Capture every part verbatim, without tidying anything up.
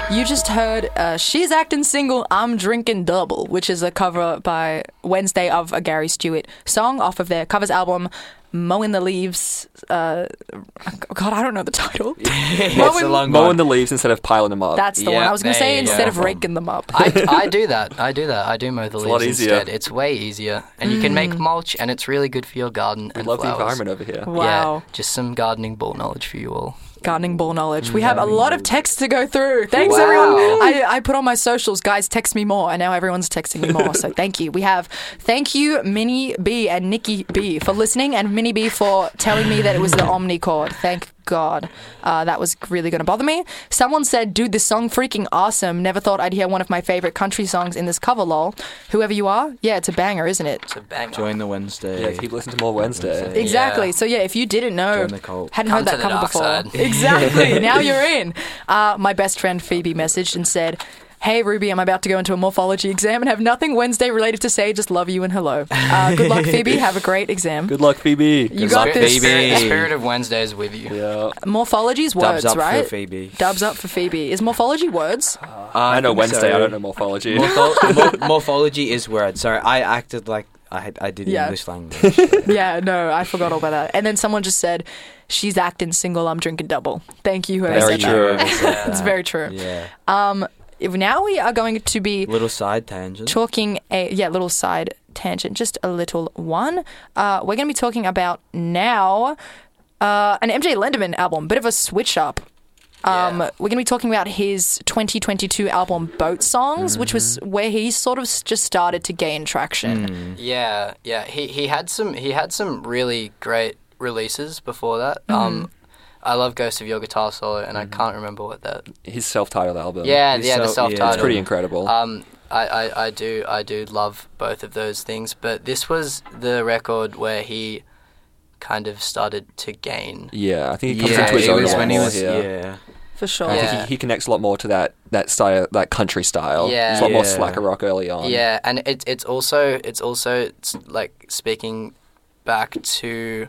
You just heard uh, She's Acting Single, I'm Drinking Double, which is a cover by Wednesday of a Gary Stewart song off of their covers album, Mowing the Leaves. Uh, God, I don't know the title. It's Mowing, a long Mowing one. the leaves instead of piling them up. That's the Yeah, one. I was going to there say you instead go. of raking them up. I, I do that. I do that. I do mow the It's a leaves lot easier. instead. It's way easier. And you can make mulch, and it's really good for your garden We and love flowers. the environment over here. Wow. Yeah, just some gardening ball knowledge for you all. Gardening ball knowledge. We have a lot of texts to go through. Thanks, Wow. everyone. I, I put on my socials, guys, text me more, and now everyone's texting me more. So thank you. We have thank you, Minnie B and Nikki B, for listening, and Minnie B for telling me that it was the Omnicord. Thank God. Uh, that was really going to bother me. Someone said, dude, this song freaking awesome. Never thought I'd hear one of my favorite country songs in this cover, lol. Whoever you are, yeah, it's a banger, isn't it? It's a banger. Join the Wednesday. Yeah, keep listening to more Wednesday. Exactly. Yeah. So yeah, if you didn't know, Join the cult. hadn't Come heard that to the cover dark before, side. exactly. Now you're in. Uh, my best friend Phoebe messaged and said, "Hey Ruby, I'm about to go into a morphology exam and have nothing Wednesday related to say. Just love you and hello. Uh, good luck, Phoebe. Have a great exam. Good luck, Phoebe. You got Spirit- this. The spirit, the Phoebe. spirit of Wednesday is with you. Yeah. Morphology's words, Dubs up right? for Phoebe. Dubs up for Phoebe. Is morphology words? Uh, I know think Wednesday, so. I don't know morphology. Morpho- mo- morphology is word. Sorry, I acted like I had, I did Yeah. English language. Yeah, no, I forgot all about that. And then someone just said, "She's acting single. I'm drinking double." Thank you, whoever Very said true. that. It's very true. Yeah. Um, if now we are going to be Little side tangent. talking a yeah little side tangent, just a little one. Uh, we're going to be talking about now uh, an M J Lenderman album, bit of a switch up. Um, Yeah. We're going to be talking about his twenty twenty-two album Boat Songs, which was where he sort of s- just started to gain traction. Yeah, yeah. He he had some he had some really great releases before that. Mm-hmm. Um, I love Ghost of Your Guitar Solo, and I can't remember what that. His self-titled album. Yeah, His yeah, the self- yeah. self-titled. It's pretty incredible. Um, I, I, I do I do love both of those things, but this was the record where he kind of started to gain. yeah, I think he comes Yeah, into his it own was a lot when he more was here. yeah. For sure. I Yeah. think he, he connects a lot more to that that style, that country style. Yeah. It's a lot more Yeah. slacker rock early on. Yeah, and it's it's also it's also it's like speaking back to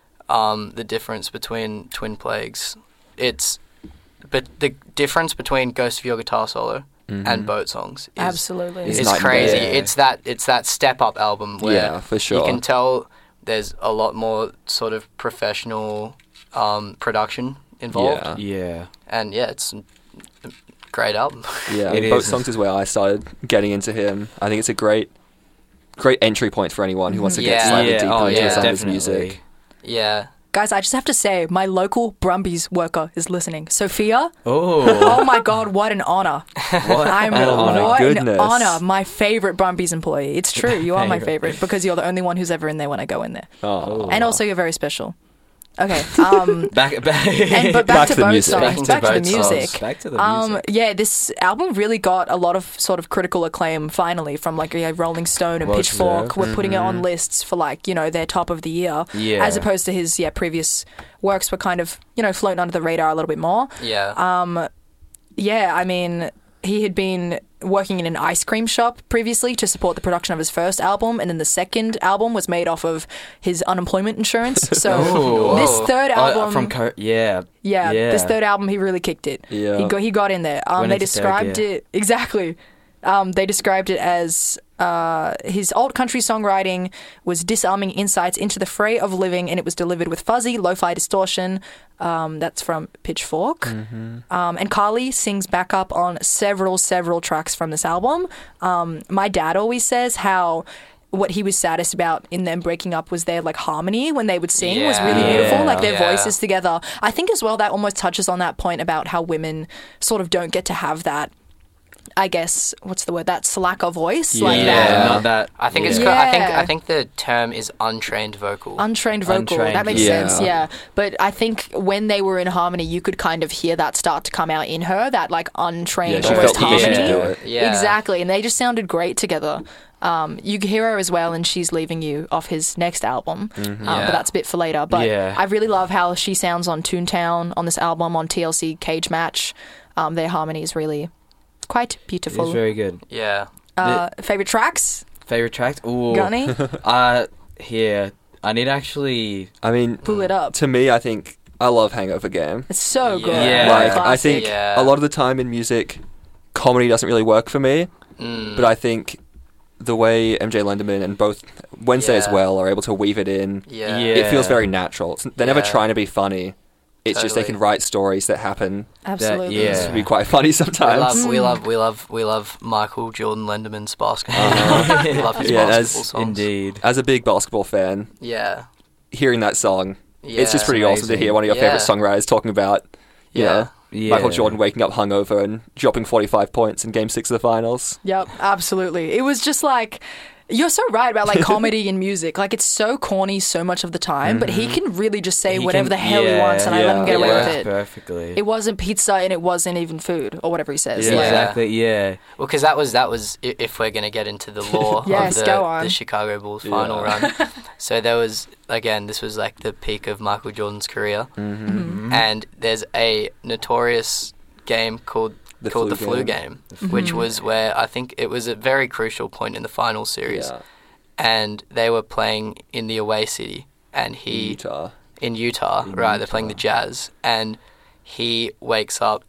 um, the difference between Twin Plagues. It's but the difference between Ghost of Your Guitar Solo and Boat Songs is Absolutely. It's is night and crazy. day. It's that it's that step up album where Yeah, for sure. you can tell there's a lot more sort of professional um, production involved. Yeah. Yeah. And yeah, it's a great album. Yeah, It Boat is. Songs is where I started getting into him. I think it's a great, great entry point for anyone who wants to get Yeah. slightly Yeah, deeper oh, into yeah, some of his definitely. music. Yeah. Guys, I just have to say, my local Brumbies worker is listening. Sophia, Oh. oh my God, what an honor. What I'm an honor. what an Goodness. honor. My favorite Brumbies employee. It's true. You are my Favorite. favorite because you're the only one who's ever in there when I go in there. Oh. And also, you're very special. Okay. Um, Back back. and, but back, Back to to the both music. songs. Back to Back to the both songs. music. Back to the Um, music. yeah, this album really got a lot of sort of critical acclaim finally from like yeah, Rolling Stone and Well Pitchfork deserved. were putting it on lists for like, you know, their top of the year. Yeah. As opposed to his yeah previous works were kind of, you know, floating under the radar a little bit more. Yeah. Um, yeah, I mean, he had been working in an ice cream shop previously to support the production of his first album, and then the second album was made off of his unemployment insurance. So Oh. this Whoa. third Uh, album, from Co- yeah. yeah, yeah. this third album, he really kicked it. Yeah. He got he got in there. Um, Went they into third described gear. it exactly. Um, they described it as uh, his old country songwriting was disarming insights into the fray of living, and it was delivered with fuzzy, lo-fi distortion. Um, that's from Pitchfork. Um, and Carly sings backup on several, several tracks from this album. Um, my dad always says how what he was saddest about in them breaking up was their like harmony when they would sing was really Yeah. beautiful, like their Yeah. voices together. I think as well that almost touches on that point about how women sort of don't get to have that, I guess, what's the word, that slacker voice, like yeah, that not that. I think it's yeah. co- I think Yeah. I think the term is untrained vocal. untrained vocal. Untrained, that makes yeah. sense, yeah. But I think when they were in harmony, you could kind of hear that start to come out in her, that like untrained Yeah, she almost felt permission harmony. to do it. Yeah. Exactly, and they just sounded great together. Um, you can hear her as well, and She's Leaving You off his next album, um, Yeah. but that's a bit for later. But Yeah. I really love how she sounds on Toontown on this album, on T L C Cage Match. Um, their harmony is really quite beautiful. It's very good. Yeah. uh, favorite tracks? Favorite track? Ooh. Got any? Uh, here. I need to actually. I mean, Pull it up. to me, I think I love Hangover Game. It's so good. Yeah. Like, I Classic. think Yeah. a lot of the time in music, comedy doesn't really work for me. Mm. But I think the way M J Lenderman and both Wednesday as Yeah. well are able to weave it in, yeah. Yeah. it feels very natural. It's, they're never Yeah. trying to be funny. It's just they Totally. can write stories that happen Absolutely. yeah. to be quite funny We sometimes. love, we Mm. love, we love, we love Michael Jordan Lenderman's basketball. Uh-huh. we love his Yeah, basketball as- songs. Indeed. As a big basketball fan, Yeah, hearing that song, yeah. it's just pretty awesome to amazing. hear one of your Yeah. favorite songwriters talking about, you Yeah. know, Yeah. Michael Jordan waking up hungover and dropping forty-five points in Game Six of the Finals. Yep, absolutely. It was just like, you're so right about like comedy and music. Like it's so corny so much of the time, but he can really just say He whatever can- the hell he yeah, wants, and I let him get yeah. away It with works it. perfectly. It wasn't pizza and it wasn't even food or whatever he says. yeah, Like, exactly. Yeah. Well, because that was that was i- if we're going to get into the lore Yes, of the, go on. the Chicago Bulls final Yeah. run. So there was again, this was like the peak of Michael Jordan's career, Mm-hmm. and there's a notorious game called The called flu the flu game. game, which was where I think it was a very crucial point in the final series, Yeah. and they were playing in the away city, and he Utah. in Utah, In right? They're playing the Utah. Jazz, and he wakes up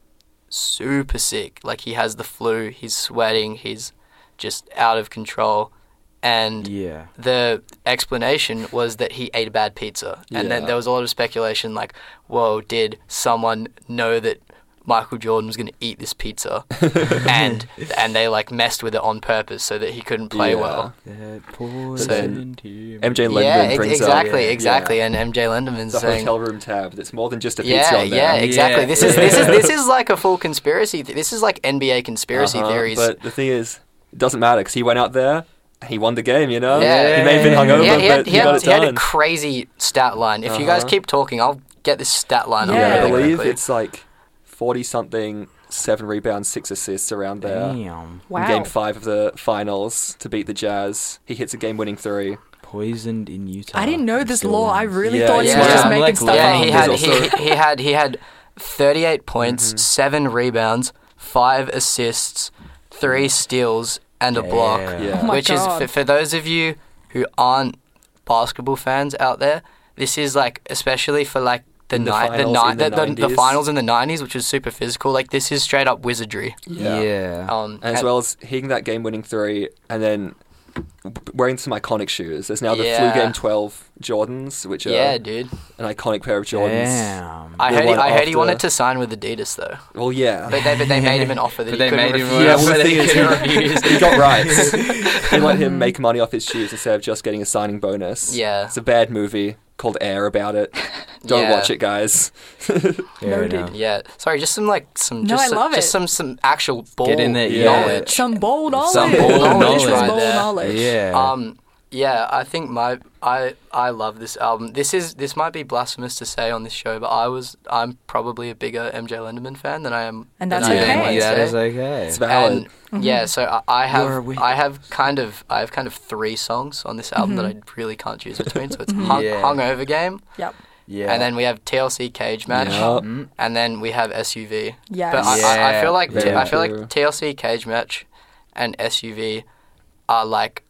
super sick. Like he has the flu. He's sweating. He's just out of control. And Yeah. the explanation was that he ate a bad pizza. And then Yeah. there was a lot of speculation, like, whoa, did someone know that Michael Jordan was going to eat this pizza, and and they like messed with it on purpose so that he couldn't play Yeah. well. That So then poison M J Lenderman Yeah, ex- brings exactly, up exactly. yeah, And M J Lenderman's the saying, hotel room tab that's more than just a pizza yeah, on there. yeah, exactly. Yeah. This is this is this is like a full conspiracy. Th- this is like N B A conspiracy Uh-huh, theories. But the thing is, it doesn't matter because he went out there, he won the game, you know? Yeah. He may have been hungover, he, had, he, had, but he, he, had, got it he had a done. crazy stat line. If you guys Uh-huh. keep talking, I'll get this stat line up Yeah, yeah, I really believe quickly. it's like forty-something, seven rebounds, six assists around there. Damn. wow. In game five of the finals to beat the Jazz, he hits a game-winning three. Poisoned in Utah. I didn't know and this still law. I wins. really Yeah, thought he yeah. was just I'm making like stuff yeah, up. he There's had also- he, he had he had thirty-eight points, Mm-hmm. seven rebounds, five assists, three steals, and a block. Yeah. Yeah. Oh my which God. is for, for those of you who aren't basketball fans out there, this is like especially for like the In the night the finals night in the the, the, the nineties. finals in the nineties, which was super physical. Like this is straight up wizardry. Yeah. Um, And as well as hitting that game-winning three and then wearing some iconic shoes. There's now the Yeah. Flu Game twelve Jordans, which are yeah, dude. an iconic pair of Jordans. Damn. I The heard he, one I heard he after- wanted to sign with Adidas though, Well, yeah. but they but they made him an offer that But he they couldn't made him refuse. an Yeah, well, the But thing they is, couldn't he, refuse. he got rights. He let him make money off his shoes instead of just getting a signing bonus. Yeah. It's a bad movie called Air about it. Don't Yeah. watch it, guys. Fair Noted. enough. Yeah, sorry, just some like some No, just I some, love just it. some some actual ball Get in there, yeah. knowledge. Some bold knowledge. Some bold knowledge Some right bold there. knowledge. Yeah. Um, yeah, I think my I I love this album. This is this might be blasphemous to say on this show, but I was I'm probably a bigger M J Lenderman fan than I am. And than that's I am okay. Wednesday. That is okay. It's valid. And yeah, so I, I You're a have witch. I have kind of I have kind of three songs on this album that I really can't choose between. So it's hung, Yeah. Hungover Game, Yep. Yeah. and then we have T L C Cage Match, Yeah. Mm. and then we have S U V. Yes. But I, I, I feel like Very I feel true. like T L C Cage Match and S U V are like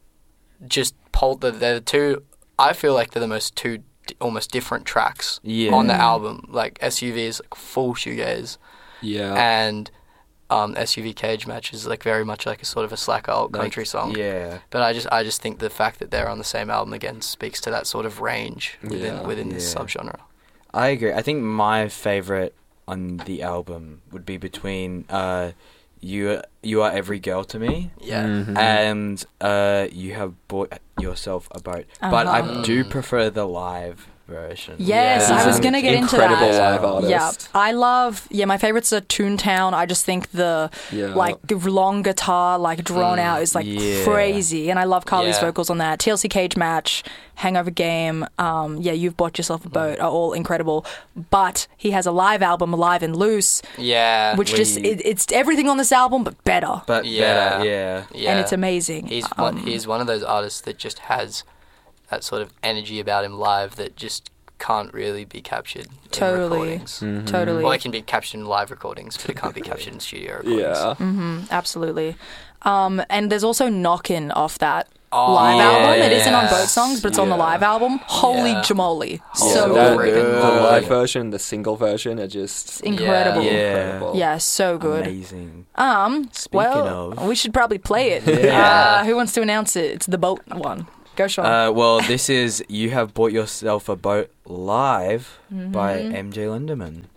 just pol- the they're the two. I feel like they're the most two d- almost different tracks Yeah. on the album. Like S U V is like full shoegaze, Yeah. and um, S U V Cage Match is like very much like a sort of a slacker old Like, country song. Yeah. But I just I just think the fact that they're on the same album again speaks to that sort of range within Yeah. within this Yeah. subgenre. I agree. I think my favorite on the album would be between uh, you you are every girl to me Yeah. Mhm. and uh, you have bought yourself a boat. But I Uh-huh. do prefer the live version. Yes, Yeah. I was He's going to an get into incredible that. live artist. Yeah, I love. Yeah, my favorites are Toontown. I just think the Yeah. like long guitar, like drawn Mm, out, is like yeah. crazy, and I love Carly's Yeah. vocals on that. T L C Cage Match, Hangover Game, um, yeah, You've Bought Yourself a Boat are all incredible. But he has a live album, Alive and Loose, Yeah. which we- just it, it's everything on this album but better, But Yeah. better, yeah. yeah. and it's amazing. He's Um, one, he's one of those artists that just has that sort of energy about him live that just can't really be captured in Totally. recordings. Mhm. totally. Well, it can be captured in live recordings, but it can't be captured in studio recordings. Yeah. hmm absolutely. Um, and there's also Knockin' off that Oh, live yeah. album. It isn't on yes. both songs, but it's on the Yeah. live album. Holy Yeah. jamoli. Yeah, So that- good. the good. live version, the single version are just Incredible. Yeah. incredible. Yeah, so good. Amazing. Um, Speaking well, of- we should probably play it. Yeah. Uh, who wants to announce it? It's the boat one. Go, Sean. Uh, well, this is You Have Bought Yourself a Boat live by Mm-hmm. M J Lindemann.